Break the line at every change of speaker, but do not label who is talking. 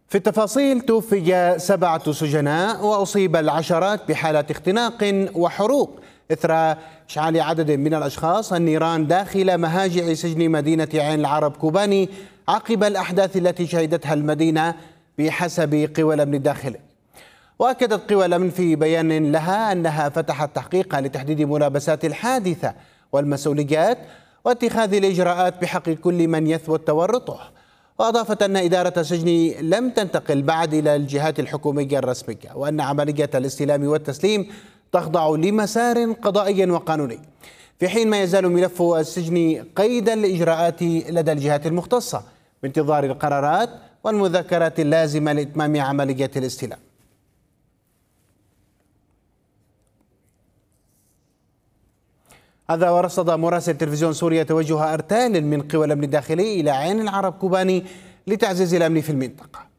في التفاصيل، توفي 7 سجناء وأصيب العشرات بحالات اختناق وحروق إثر إشعال عدد من الأشخاص النيران داخل مهاجع سجن مدينة عين العرب كوباني عقب الأحداث التي شهدتها المدينة بحسب قوى الأمن الداخلي. وأكدت قوى الأمن في بيان لها أنها فتحت تحقيقا لتحديد ملابسات الحادثة والمسؤوليات واتخاذ الإجراءات بحق كل من يثبت تورطه. وأضافت أن إدارة السجن لم تنتقل بعد إلى الجهات الحكومية الرسمية، وأن عملية الاستلام والتسليم تخضع لمسار قضائي وقانوني، في حين ما يزال ملف السجن قيد الإجراءات لدى الجهات المختصة بانتظار القرارات والمذكرات اللازمة لإتمام عملية الاستلام. هذا ورصد مراسل تلفزيون سوريا توجه أرتال من قوى الأمن الداخلي إلى عين العرب كوباني لتعزيز الأمن في المنطقة.